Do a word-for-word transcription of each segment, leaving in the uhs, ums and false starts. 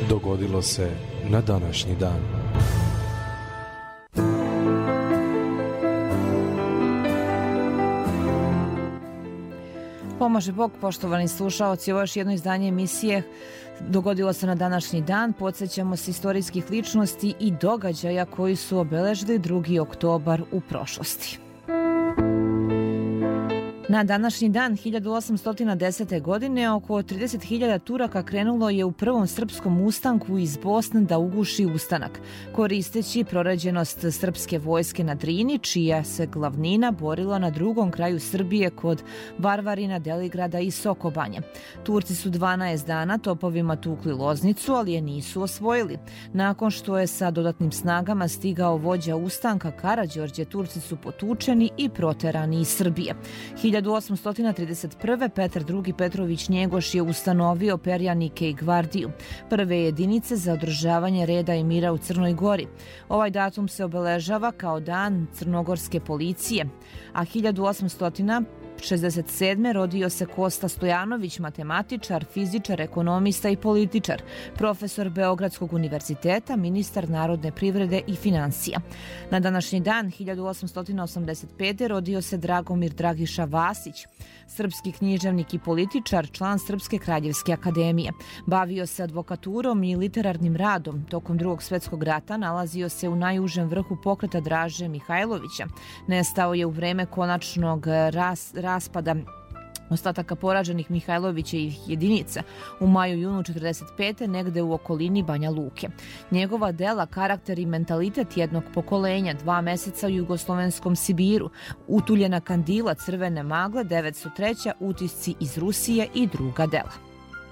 dogodilo se na današnji dan. Pomaže Bog, poštovani slušaoci, ovo je još jedno izdanje emisije Dogodilo se na današnji dan. Podsjećamo se istorijskih ličnosti i događaja koji su obeležili drugi oktobar u prošlosti. Na današnji dan hiljadu osamsto desete. godine oko trideset hiljada Turaka krenulo je u prvom srpskom ustanku iz Bosne da uguši ustanak, koristeći proređenost srpske vojske na Drini, čija se glavnina borila na drugom kraju Srbije kod Varvarina, Deligrada i Sokobanje. Turci su dvanaest dana topovima tukli Loznicu, ali je nisu osvojili. Nakon što je sa dodatnim snagama stigao vođa ustanka Karađorđe, Turci su potučeni i proterani iz Srbije. hiljadu osamsto trideset prve. Petar drugi. Petrović Njegoš je ustanovio perjanike i gvardiju, prve jedinice za održavanje reda i mira u Crnoj Gori. Ovaj datum se obeležava kao dan crnogorske policije, a hiljadu osamsto šezdeset sedme. rodio se Kosta Stojanović, matematičar, fizičar, ekonomista i političar, profesor Beogradskog univerziteta, ministar narodne privrede i financija. Na današnji dan hiljadu osamsto osamdeset pete. rodio se Dragomir Dragiša Vasić, srpski književnik i političar, član Srpske kraljevske akademije. Bavio se advokaturom i literarnim radom. Tokom Drugog svjetskog rata nalazio se u najužem vrhu pokreta Draže Mihajlovića. Nestao je u vreme konačnog ras, raspada ostataka poraženih Mihajlovićevih jedinica u maju-junu četrdeset pete. negde u okolini Banja Luke. Njegova dela Karakter i mentalitet jednog pokolenja, Dva meseca u jugoslovenskom Sibiru, Utuljena kandila, Crvene magle, devetsto treća. Utisci iz Rusije i druga dela.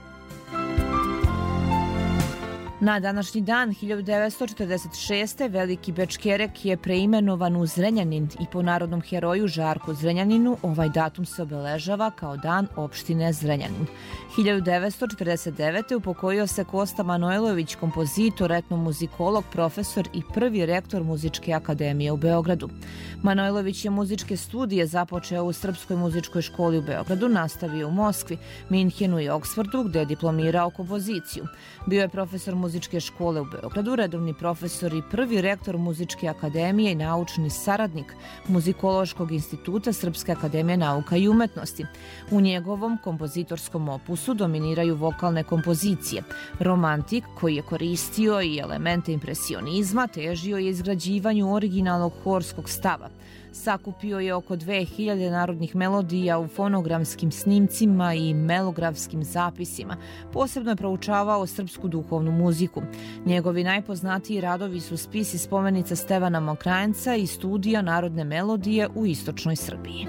Na današnji dan hiljadu devetsto četrdeset šeste. Veliki Bečkerek je preimenovan u Zrenjanin i po narodnom heroju Žarku Zrenjaninu ovaj datum se obeležava kao dan opštine Zrenjanin. hiljadu devetsto četrdeset devete. upokojio se Kosta Manojlović, kompozitor, etnomuzikolog, profesor i prvi rektor Muzičke akademije u Beogradu. Manojlović je muzičke studije započeo u Srpskoj muzičkoj školi u Beogradu, nastavio u Moskvi, Minhenu i Oksfordu, gde je diplomirao kompoziciju. Bio je profesor muzičke škole u Beogradu, redovni profesor i prvi rektor Muzičke akademije i naučni saradnik Muzikološkog instituta Srpske akademije nauka i umetnosti. U njegovom kompozitorskom opusu dominiraju vokalne kompozicije. Romantik, koji je koristio i elemente impresionizma, težio je izgrađivanju originalnog horskog stava. Sakupio je oko dve hiljade narodnih melodija u fonogramskim snimcima i melografskim zapisima. Posebno je proučavao srpsku duhovnu muziku. Njegovi najpoznatiji radovi su spisi spomenica Stevana Mokrajnca i studija narodne melodije u istočnoj Srbiji.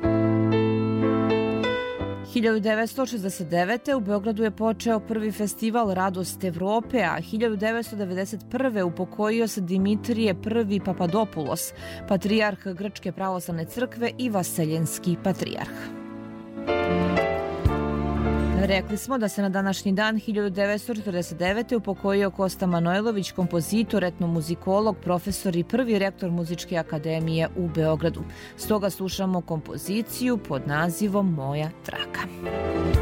hiljadu devetsto šezdeset devete. u Beogradu je počeo prvi festival Radost Evrope, a hiljadu devetsto devedeset prve. upokojio se Dimitrije prvi. Papadopoulos, patrijarh Grčke pravoslavne crkve i vaseljenski patrijarh. Rekli smo da se na današnji dan hiljadu devetsto četrdeset devete. upokojio Kosta Manojlović, kompozitor, etnomuzikolog, profesor i prvi rektor Muzičke akademije u Beogradu. Stoga slušamo kompoziciju pod nazivom Moja traka.